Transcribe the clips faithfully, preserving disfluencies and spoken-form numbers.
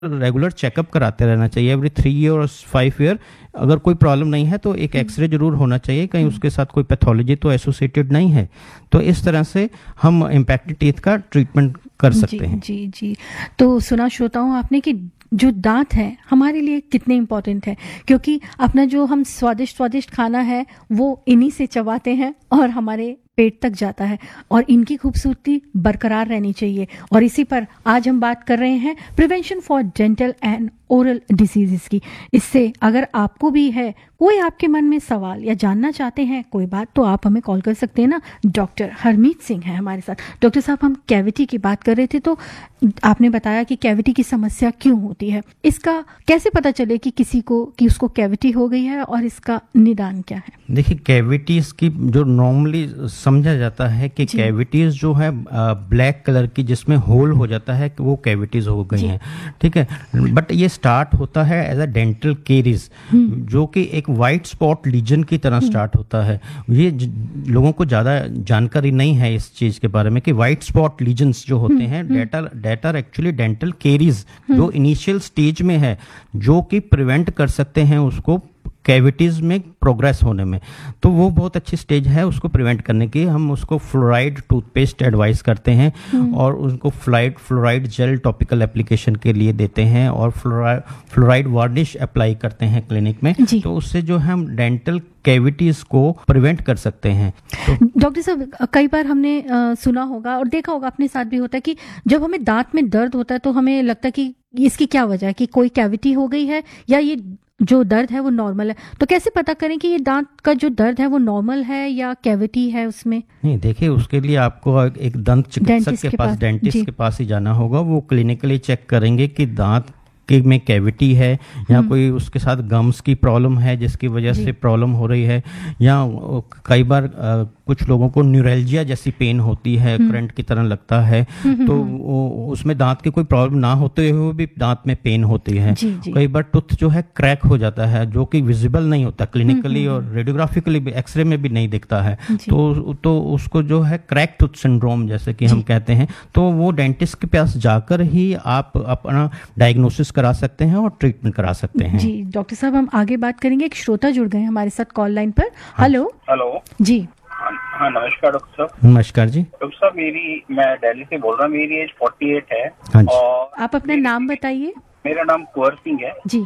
Regular checkup कराते रहना चाहिए, एवरी थ्री ईयर और फाइव ईयर। अगर कोई प्रॉब्लम नहीं है तो एक एक्सरे जरूर होना चाहिए, कहीं उसके साथ कोई पैथोलॉजी तो एसोसिएटेड नहीं है। तो इस तरह से हम इम्पैक्टेड टीथ का ट्रीटमेंट कर सकते जी, हैं। जी जी तो सुना श्रोताओं आपने कि जो दांत है हमारे लिए कितने इम्पोर्टेंट है, क्योंकि अपना जो हम स्वादिष्ट स्वादिष्ट खाना है वो इन्हीं से चबाते हैं और हमारे पेट तक जाता है, और इनकी खूबसूरती बरकरार रहनी चाहिए। और इसी पर आज हम बात कर रहे हैं prevention for dental and oral diseases की। इससे अगर आपको भी है कोई आपके मन में सवाल या जानना चाहते हैं कोई बात, तो आप हमें कॉल कर सकते हैं ना। डॉक्टर हरमीत सिंह है हमारे साथ। डॉक्टर साहब, हम कैविटी की बात कर रहे थे, तो आपने बताया कि कैविटी की समस्या क्यों होती है, इसका कैसे पता चले कि किसी को कि उसको कैविटी हो गई है और इसका निदान क्या है? देखिए, कैविटीज की जो नॉर्मली समझा जाता है कि कैविटीज जो है ब्लैक कलर की जिसमें होल हो जाता है कि वो कैविटीज हो गई हैं, ठीक है। बट ये स्टार्ट होता है एज अ डेंटल केरीज, जो कि एक वाइट स्पॉट लीजन की तरह स्टार्ट होता है। ये लोगों को ज़्यादा जानकारी नहीं है इस चीज़ के बारे में कि वाइट स्पॉट लीजन्स जो होते हैं data data actually dental caries जो इनिशियल स्टेज में है, जो कि प्रिवेंट कर सकते हैं उसको कैविटीज में प्रोग्रेस होने में। तो वो बहुत अच्छी स्टेज है उसको प्रिवेंट करने की। हम उसको फ्लोराइड टूथपेस्ट एडवाइस करते हैं और उनको fluoride fluoride jail topical application के लिए देते हैं और फ्लोराइड फ्लोराइड वार्निश अप्लाई करते हैं क्लिनिक में। तो उससे जो है हम डेंटल कैविटीज को प्रिवेंट कर सकते हैं। तो डॉक्टर साहब, कई बार हमने आ, सुना होगा और देखा होगा, अपने साथ भी होता है कि जब हमें दांत में दर्द होता है तो हमें लगता है कि इसकी क्या वजह है, कि कोई कैविटी हो गई है या ये जो दर्द है वो नॉर्मल है। तो कैसे पता करें कि ये दांत का जो दर्द है वो नॉर्मल है या कैविटी है उसमें? नहीं, देखिए, उसके लिए आपको एक दंत चिकित्सक के पास, डेंटिस्ट के पास ही जाना होगा। वो क्लिनिकली चेक करेंगे कि दांत में कैविटी है या कोई उसके साथ गम्स की प्रॉब्लम है जिसकी वजह से प्रॉब्लम हो रही है, या कई बार आ, कुछ लोगों को न्यूरल्जिया जैसी पेन होती है, करंट की तरह लगता है, तो उसमें दांत की कोई प्रॉब्लम ना होते हुए भी दांत में पेन होती है। कई बार टूथ जो है क्रैक हो जाता है जो कि विजिबल नहीं होता क्लिनिकली और रेडियोग्राफिकली भी, एक्सरे में भी नहीं दिखता है, तो तो उसको जो है क्रैक टूथ सिंड्रोम जैसे कि हम कहते हैं। तो वो डेंटिस्ट के पास जाकर ही आप अपना डायग्नोसिस करा सकते हैं और ट्रीटमेंट करा सकते हैं। जी डॉक्टर साहब, हम आगे बात करेंगे। एक श्रोता जुड़ गए हमारे साथ कॉल लाइन पर। हेलो। हेलो जी। हाँ, नमस्कार डॉक्टर साहब। नमस्कार जी। डॉक्टर साहब, मेरी मैं दिल्ली से बोल रहा हूँ, मेरी एज अड़तालीस है। हाँ, और आप अपना नाम बताइए। मेरा नाम कुंवर सिंह है जी।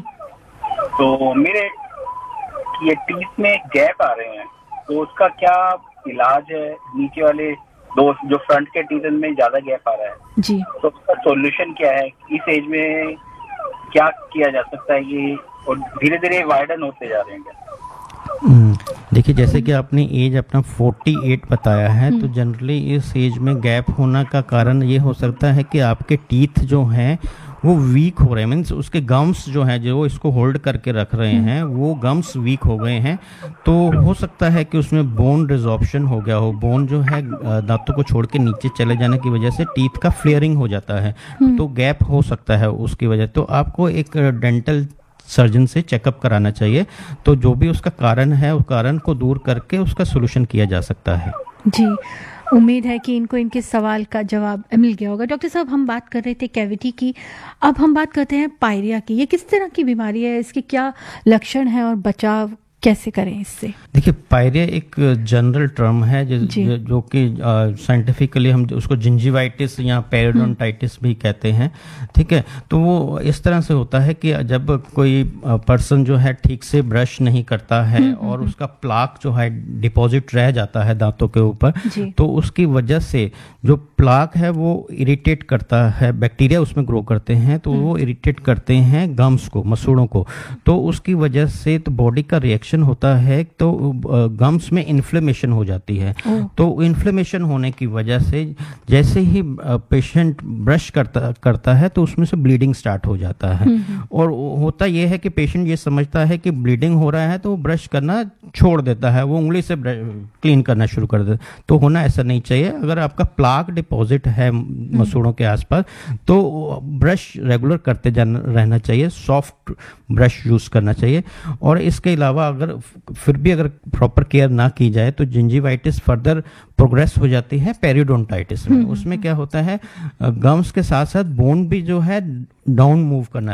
तो मेरे ये टीथ में गैप आ रहे हैं, तो उसका क्या इलाज है? नीचे वाले दो जो फ्रंट के टीथ में ज्यादा गैप आ रहा है जी, तो उसका सॉल्यूशन क्या है? इस एज में क्या किया जा सकता है? ये और धीरे धीरे वाइडन होते जा रहे हैं क्या? देखिए, जैसे कि आपने एज अपना अड़तालीस बताया है, तो जनरली इस एज में गैप होना का कारण ये हो सकता है कि आपके टीथ जो हैं वो वीक हो रहे हैं, मीन्स उसके गम्स जो हैं जो इसको होल्ड करके रख रहे हैं वो गम्स वीक हो गए हैं। तो हो सकता है कि उसमें बोन रिजॉर्प्शन हो गया हो, बोन जो है दांतों को छोड़ के नीचे चले जाने की वजह से टीथ का फ्लेयरिंग हो जाता है, तो गैप हो सकता है उसकी वजह। तो आपको एक डेंटल सर्जन से चेकअप कराना चाहिए, तो जो भी उसका कारण है उस कारण को दूर करके उसका सोल्यूशन किया जा सकता है। जी, उम्मीद है कि इनको इनके सवाल का जवाब मिल गया होगा। डॉक्टर साहब, हम बात कर रहे थे कैविटी की, अब हम बात करते हैं पायरिया की। ये किस तरह की बीमारी है, इसके क्या लक्षण है और बचाव कैसे करें इससे? देखिए, पायरिया एक जनरल टर्म है जो, जो कि साइंटिफिकली हम उसको जिंजिवाइटिस या पेरिडोंटाइटिस भी कहते हैं, ठीक है। तो वो इस तरह से होता है कि जब कोई पर्सन जो है ठीक से ब्रश नहीं करता है और उसका प्लाक जो है डिपॉजिट रह जाता है दांतों के ऊपर, तो उसकी वजह से जो प्लाक है वो इरिटेट करता है, बैक्टीरिया उसमें ग्रो करते हैं, तो वो इरिटेट करते हैं गम्स को, मसूड़ों को। तो उसकी वजह से तो बॉडी का रिएक्शन होता है, तो गम्स में इन्फ्लेमेशन हो जाती है। तो इन्फ्लेमेशन होने की वजह से जैसे ही पेशेंट ब्रश करता करता है तो उसमें से ब्लीडिंग स्टार्ट हो जाता है। और होता यह है कि पेशेंट ये समझता है कि ब्लीडिंग हो रहा है तो ब्रश करना छोड़ देता है, वो उंगली से क्लीन करना शुरू कर देता है। तो होना ऐसा नहीं चाहिए। अगर आपका प्लाक डिपॉजिट है मसूड़ों के आसपास तो ब्रश रेगुलर करते जाना रहना चाहिए, सॉफ्ट ब्रश यूज करना चाहिए। और इसके अलावा अगर अगर फिर भी अगर प्रॉपर केयर ना की जाए तो जिंजिवाइटिस फर्दर प्रोग्रेस हो जाती है पेरियोडोंटाइटिस में। उसमें क्या होता है, गम्स के साथ साथ बोन भी जो है डाउन मूव करना